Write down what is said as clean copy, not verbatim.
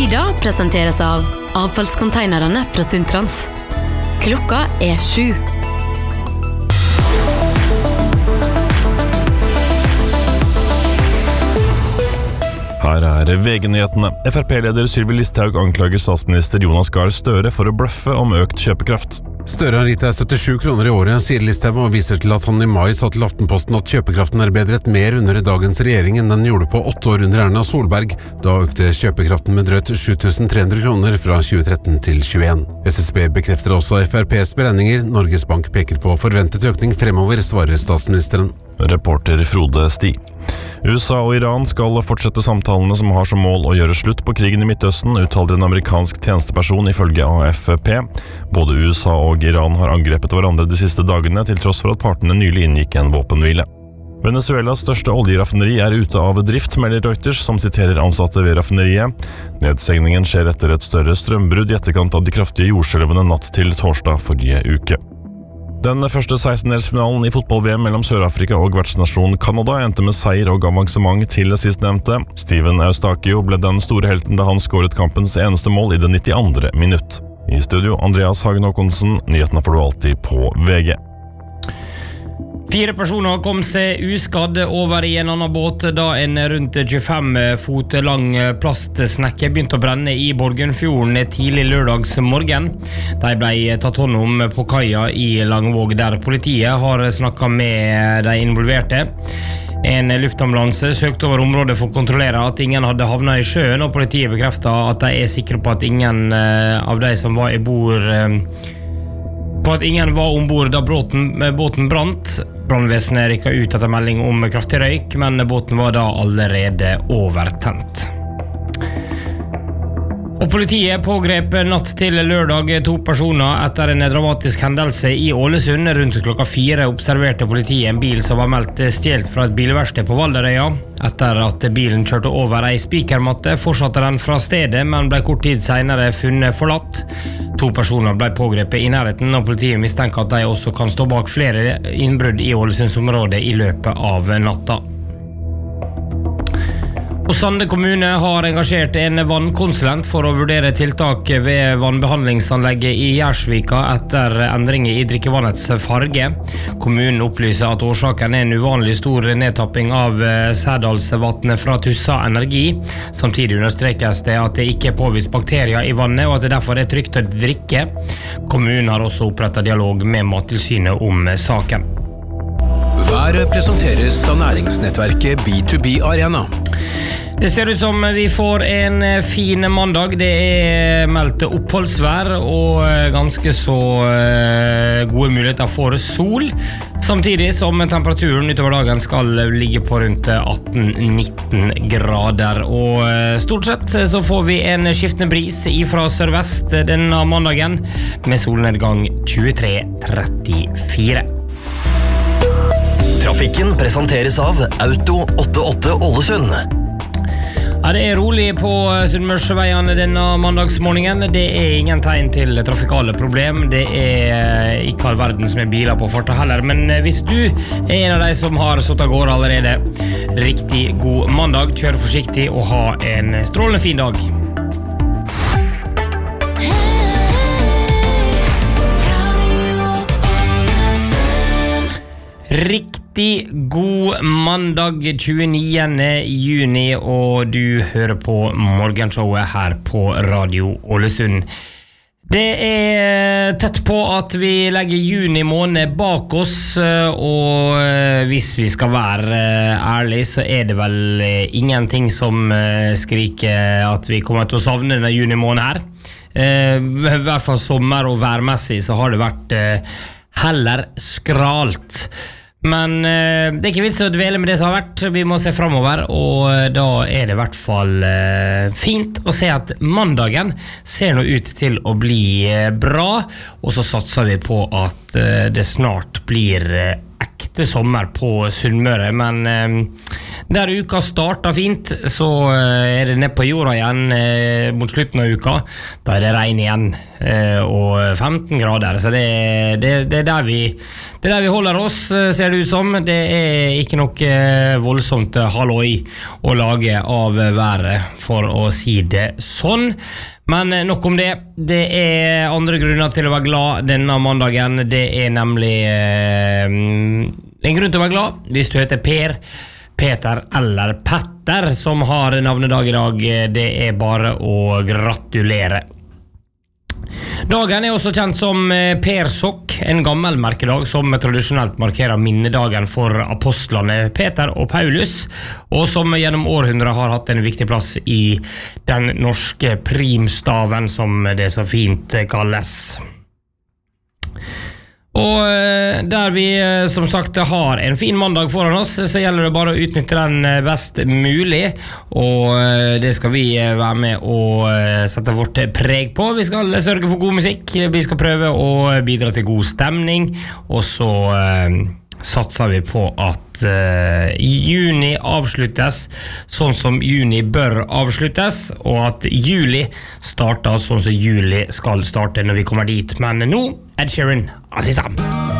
Lyda presenteres av avfallskonteinerne fra Sundtrans. Klokka 7. Her VG-nyhetene. FrP-leder Sylvi Listhaug anklager statsminister Jonas Gahr Støre for å bløffe om økt kjøpekraft. Støre har gitt deg 77 kroner i året, sier Listhaug, og viser til at han i mai sa til Aftenposten at kjøpekraften bedret mer under dagens regjering enn den gjorde på 8 år under Erna Solberg. Da økte kjøpekraften med drøyt 7.300 kroner fra 2013 til 2021. SSB bekrefter også FrPs beregninger. Norges Bank peker på forventet økning fremover, svarer statsministeren. Reporter Frode Sti. USA og Iran skal fortsette samtalene som har som mål å gjøre slutt på krigen i Midtøsten, uttaler en amerikansk tjenesteperson ifølge AFP. Både USA og Iran har angrepet hverandre de siste dagene, til tross for at partene nylig inngikk en våpenhvile. Venezuelas største oljeraffineri ute av drift, melder Reuters, som siterer ansatte ved raffineriet. Nedstengningen skjer etter et større strømbrudd i etterkant av de kraftige jordskjelvene natt til torsdag forrige uke. Den første 16-delsfinalen i fotball-VM mellom Sør-Afrika og vertsnasjonen Canada endte med seier og avansement til sistnevnte. Steven Eustakio ble den store helten da han skåret kampens eneste mål i det 92. minutt. I studio, Andreas Hagen Håkonsen. Nyhetene får du alltid på VG. 4 personer kom seg uskadd over i en annen båt da en rundt 25 fot lang plastsnekke begynte å brenne i Borgundfjorden tidlig lørdags morgen. De ble tatt hånd om på kaia i Langvåg, der politiet har snakket med de involverte. En luftambulanse søkte over området for å kontrollere at ingen hadde havnet i sjøen, og politiet bekreftet at de er sikre på at ingen av de som var ombord da båten brant. Brannvesenet rykket ut etter melding om kraftig røyk, men båten var da allerede overtent. Og politiet pågrep natt til lørdag 2 personer etter en dramatisk hendelse i Ålesund. Rundt klokka 4 observerte politiet en bil som var meldt stjelt fra et bilverksted på Valderøya. Etter at bilen kjørte over ei spikermatte, fortsatte den fra stedet, men ble kort tid senere funnet forlatt. 2 personer ble pågrepet i nærheten, og politiet mistenker at de også kan stå bak flere innbrudd i Ålesundsområdet i løpet av natta. Og Sande kommune har engasjert en vannkonsulent for å vurdere tiltak ved vannbehandlingsanlegget i Gjersvika etter endringer i drikkevannets farge. Kommunen opplyser at årsaken en uvanlig stor nedtapping av Sædalsvatnet fra Tussa Energi. Samtidig understrekes det at det ikke er påvist bakterier i vannet, og at det derfor er trygt å drikke. Kommunen har også opprettet dialog med Mattilsynet om saken. Været presenteres av næringsnettverket B2B Arena. Det ser ut som vi får en fin mandag. Det er meldt oppholdsvær og ganske så gode muligheter for sol, samtidig som temperaturen utover dagen skal ligge på rundt 18-19 grader. Og stort sett så får vi en skiftende bris fra sørvest denne mandagen, med solnedgang 23:34. Trafikken presenteres av Auto 88 Ålesund. Ja, det er rolig på Sunnmørsveiene denne mandagsmorgenen. Det er ingen tegn til trafikale problem. Det er ikke all verden som er biler på farta heller. Men hvis du er en av de som har satt av gårde allerede, riktig god mandag. Kjør forsiktig og ha en strålende fin dag. Riktig god mandag 29. juni, og du hører på morgenshowet her på Radio Ålesund. Det er tett på at vi legger juni måned bak oss, og hvis vi skal være ærlige, så er det vel ingenting som skriker at vi kommer til å savne denne juni måned her. I hvert fall sommer og værmessig så har det vært heller skralt. Men det er ikke vits å dvele med det som har vært. Vi må se fremover, og da er det i hvert fall fint å se at mandagen ser nå ut til å bli bra, og så satser vi på at det snart blir ekte sommer på Sunnmøre. Men Der uka startet fint, så det ned på jorda igjen mot slutten av uka. Da det regn igjen, og 15 grader, så det der vi holder oss, ser det ut som. Det ikke noe voldsomt halloi å lage av været, for å si det sånn. Men nok om det. Det andre grunner til å være glad denne mandagen. Det nemlig en grunn til å være glad hvis du heter Per, Peter eller Petter som har navnedag i dag. Det bare å gratulere. Dagen også kjent som Per-sokk, en gammel merkedag som tradisjonelt markerer minnedagen for apostlene Peter og Paulus, og som gjennom århundrer har hatt en viktig plass i den norske primstaven, som det så fint kalles. Og der vi som sagt har en fin mandag foran oss, så gjelder det bare å utnytte den best mulig, og det skal vi være med å sette vårt preg på. Vi skal sørge for god musikk, vi skal prøve å bidra til god stemning, og så satser vi på at juni avsluttes sånn som juni bør avsluttes, og at juli starter sånn som juli skal starte når vi kommer dit. Men nå, Ed Sheeran, assistent.